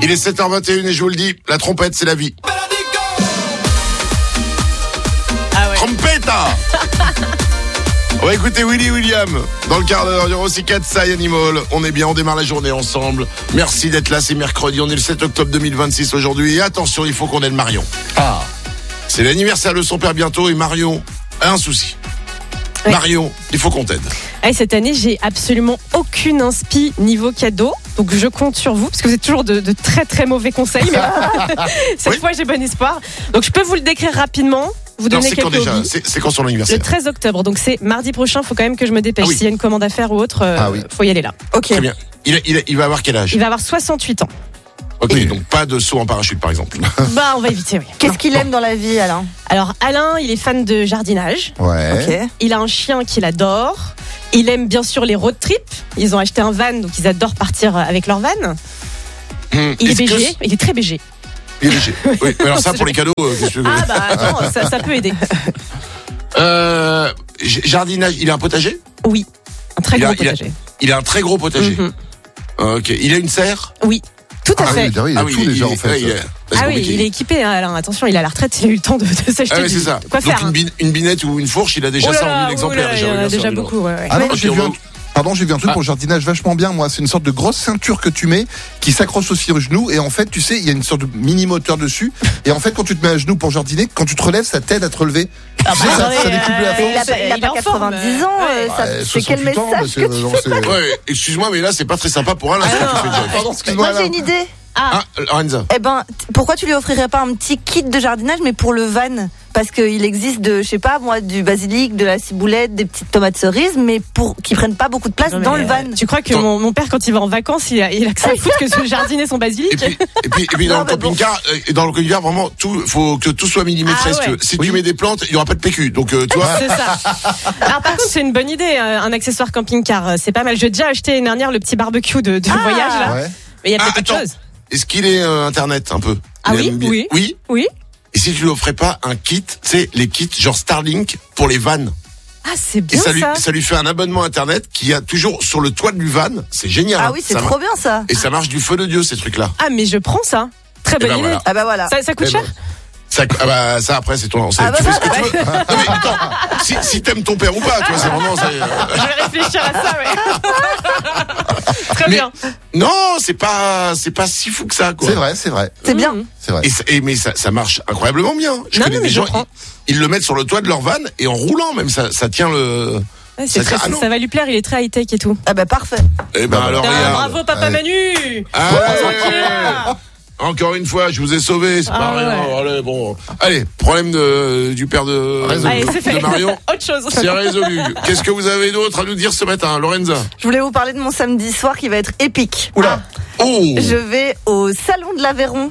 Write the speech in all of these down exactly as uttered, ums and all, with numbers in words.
Il est sept heures vingt et une et je vous le dis, la trompette c'est la vie. Ah ouais. Trompetta. On va écouter Willy William dans le quart d'heure du Rossi Katsai Animal. On est bien, on démarre la journée ensemble. Merci d'être là, c'est mercredi, on est le sept octobre deux mille vingt-six aujourd'hui. Et attention, il faut qu'on aide Marion. Ah. C'est l'anniversaire de son père bientôt et Marion a un souci. Oui. Marion, il faut qu'on t'aide. Allez, cette année, j'ai absolument aucune inspi niveau cadeau. Donc je compte sur vous, parce que vous êtes toujours de, de très très mauvais conseils. Mais cette Oui. fois, j'ai bon espoir. Donc je peux vous le décrire rapidement. Vous Alors, donner c'est quand quelques déjà hobbies. c'est, c'est quand son Le anniversaire? treize octobre, donc c'est mardi prochain. Faut quand même que je me dépêche. Ah oui. S'il y a une commande à faire ou autre, euh, Ah oui. faut y aller là. Ok. Très bien. Il, il, il va avoir quel âge? Il va avoir soixante-huit ans. Ok, Oui. donc pas de saut en parachute par exemple. Bah, on va éviter, oui. Qu'est-ce qu'il aime dans la vie, Alain? Alors Alain, il est fan de jardinage. Ouais. Ok. Il a un chien qu'il adore. Il aime bien sûr les road trips. Ils ont acheté un van, donc ils adorent partir avec leur van. Hum, Il est est-ce que B G, c'est- il est très B G. Il est léger. Oui, mais alors ça pour les cadeaux, euh, qu'est-ce que tu veux? Ah bah attends, ça, ça peut aider. Euh, j- jardinage, il a un potager? Oui, un très Il a- gros il a- potager. Il a un très gros potager. Mhm. Ok, il a une serre? Oui, tout à Ah fait. oui, il y a Ah oui, tout il- déjà il- en fait. ouais, il est- c'est Ah oui, compliqué. il est équipé, hein, Alain. Attention, il a la retraite, il a eu le temps de, de s'acheter Ah ouais, du- c'est ça. de quoi Donc faire. une, hein. bin- une binette ou une fourche, il a déjà Oh là ça en là, mille oh exemplaires. là là, déjà, il y en oui, a bien sûr, déjà évidemment. beaucoup. Ouais, ouais. Ah non, Mais- j'ai vu un... Pardon, j'ai vu un truc Ah. pour le jardinage vachement bien, moi. C'est une sorte de grosse ceinture que tu mets, qui s'accroche aussi au genou. Et en fait, tu sais, il y a une sorte de mini moteur dessus. Et en fait, quand tu te mets à genoux pour jardiner, quand tu te relèves, ça t'aide à te relever. Ah Tu sais, ça, attendez, ça décuple la euh, force. Il a pas, il a il pas est en forme, quatre-vingt-dix ans. ouais. euh, ça- Ouais, c'est quel soixante-huit ans, message parce que tu non, fais c'est- Ouais, excuse-moi, mais là, c'est pas très sympa pour Alain, ce que tu fais, Jack. Pardon, excuse-moi. Moi, j'ai Alain. une idée. Ah, Ah, Lorenza. Eh ben, t- pourquoi tu lui offrirais pas un petit kit de jardinage, mais pour le van? Parce qu'il existe de, je sais pas, moi, du basilic, de la ciboulette, des petites tomates cerises, mais pour qui prennent pas beaucoup de place non, dans mais, le van. euh, Tu crois que Attends. mon, mon père, quand il va en vacances, il a, il a que ça à foutre que de jardiner son basilic? Et puis, et puis, et puis dans Non, le mais bon. camping-car, euh, dans le camping-car, vraiment, tout, faut que tout soit millimétré. Ah si tu ouais. veux. Si Oui. tu mets des plantes, il y aura pas de P Q. Donc, euh, tu vois. C'est ça. Alors par contre, c'est une bonne idée, euh, un accessoire camping-car. euh, C'est pas mal. J'ai déjà acheté l'année dernière le petit barbecue de, de Ah. voyage là. Ouais. Mais il y a Ah, peut-être autre attends. chose. Est-ce qu'il est euh, internet un peu? Ah Il oui, aime bien- oui. Oui. Oui. Et si tu lui offrais pas un kit, tu sais, les kits genre Starlink pour les vannes. Ah, c'est Et bien ça lui, ça. ça lui fait un abonnement internet qui a toujours sur le toit du van. C'est génial. Ah hein. oui, c'est Ça trop mar- bien ça. Et ça marche du feu de Dieu, ces trucs-là. Ah, mais je prends ça. Très bonne ben idée. voilà. Ah bah voilà. Ça, ça coûte Eh cher? ben, Ça, ah bah, ça après, c'est ton. c'est- Ah bah tu fais ce que voilà, tu veux. Non, mais attends, si, si t'aimes ton père ou pas, tu vois, c'est vraiment. c'est- Je vais réfléchir à ça, ouais. Très Mais- bien. Non, c'est pas, c'est pas si fou que ça, quoi. C'est vrai, c'est vrai. C'est bien. Mmh. C'est vrai. Et, ça- et- mais ça, ça marche incroyablement bien. Je Non, connais non, des mais je gens, prends. ils, ils le mettent sur le toit de leur van et en roulant même, ça, ça tient le. Ouais, c'est Ça- très- ah non. ça va lui plaire, il est très high-tech et tout. Ah bah parfait. Eh ben alors, Ah, regarde. bravo, papa Ouais. Manu. Ah, ouais. Encore une fois, je vous ai sauvé, c'est Ah, pas rien. ouais. Allez, bon. Allez, problème de, du père de, Résolu. Allez, c'est fait. de Marion. Autre chose. C'est résolu. Qu'est-ce que vous avez d'autre à nous dire ce matin, Lorenza? Je voulais vous parler de mon samedi soir qui va être épique. Oula. Oh! Je vais au salon de l'Aveyron.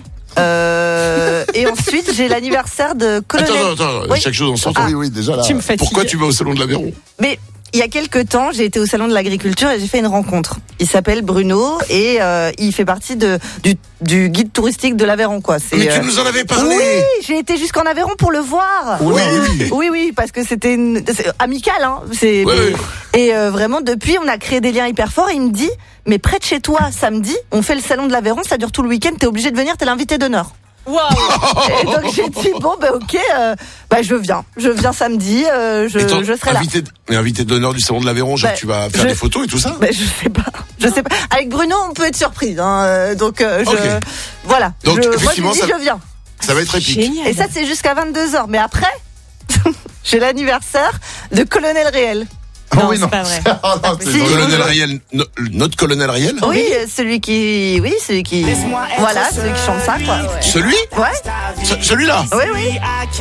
Euh, et ensuite, j'ai l'anniversaire de Colonel. Attends, attends, attends. Oui. Chaque chose en son temps. Oui, oui, déjà là. Tu me fatigues. Pourquoi tu vas au salon de l'Aveyron? Mais il y a quelques temps, j'ai été au salon de l'agriculture et j'ai fait une rencontre. Il s'appelle Bruno et euh, il fait partie de, du, du guide touristique de l'Aveyron, quoi. C'est, Mais tu euh, nous en avais parlé! Oui, j'ai été jusqu'en Aveyron pour le voir. Oula. Oui. Oui, oui, parce que c'était une... c'est amical, hein. C'est... Oui, oui. Et euh, vraiment, depuis, on a créé des liens hyper forts. Et il me dit, mais près de chez toi, samedi, on fait le salon de l'Aveyron, ça dure tout le week-end, t'es obligé de venir, t'es l'invité d'honneur. Waouh. Et donc j'ai dit, bon, bah ok, euh, bah je viens. Je viens samedi, euh, je, Et toi, je serai là. invité, mais invité d'honneur du salon de l'Aveyron, genre Bah, tu vas faire je- des photos et tout ça? Bah, je sais pas. Je sais pas. Avec Bruno, on peut être surprise. Hein. euh, Donc, euh, je... Ok. voilà. Donc, je... Moi, je effectivement, lui dis, ça- je viens. Ça va être épique. Génial. Et ça, c'est jusqu'à vingt-deux heures. Mais après, j'ai l'anniversaire de Colonel Réel. Oh Non, oui, c'est non. pas vrai. Ah, non, c'est Si. drôle. Colonel Riel, no- notre colonel Riel? Oui, celui qui... Oui, celui qui... Voilà, celui qui chante ça, quoi. Celui? Ouais, Ce- Celui-là? oui, oui.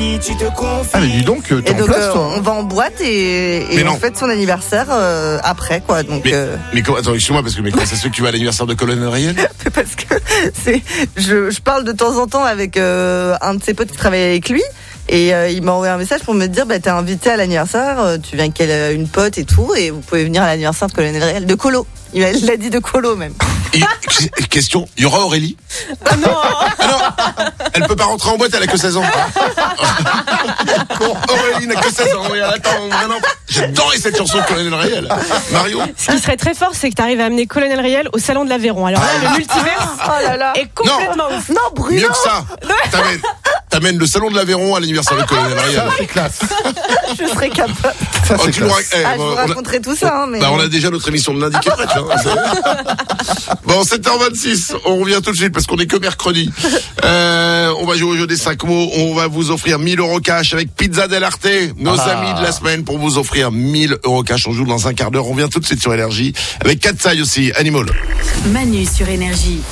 Ah, mais dis donc, euh, t'es Et en donc, place, euh, toi. on va en boîte et, Mais et on non. fête son anniversaire euh, après, quoi. Donc, Mais, euh, mais comment, attends, excuse-moi, parce que, mais comment ça se fait que tu vas à l'anniversaire de colonel Riel? parce que c'est, je, je parle de temps en temps avec euh, un de ses potes qui travaille avec lui. Et euh, il m'a envoyé un message pour me dire, bah, t'es invité à l'anniversaire, euh, tu viens avec elle, une pote et tout, et vous pouvez venir à l'anniversaire de Colonel Réel, de Colo. Il m'a- il l'a dit de Colo même. Et- question, il y aura Aurélie? Ah non. Ah non, elle peut pas rentrer en boîte, elle a que seize ans. Aurélie n'a que seize ans, oui, attends, maintenant, J'adorais cette chanson de Colonel Riel. Mario? Ce qui serait très fort, c'est que tu arrives à amener Colonel Riel au salon de l'Aveyron. Alors là, le multivers Oh là là. est complètement ouf. Non, Bruno. Mieux que ça. T'amènes, t'amènes le salon de l'Aveyron à l'anniversaire de Colonel Riel. C'est classe. Je serais capable. Ça, Oh, c'est tu nous classe. rac- eh, Ah, je bon, vous on a- raconterai tout ça. Hein, mais... Bah, on a déjà notre émission de lundi qui est prête. Hein. Bon, sept heures vingt-six, on revient tout de suite parce qu'on est que mercredi. Euh, on va jouer au jeu des cinq mots. On va vous offrir mille euros cash avec Pizza Del Arte, nos Ah. amis de la semaine, pour vous offrir mille euros cash. On joue dans un quart d'heure. On revient tout de suite sur Énergie avec Katsai aussi, Animal. Manu sur Énergie.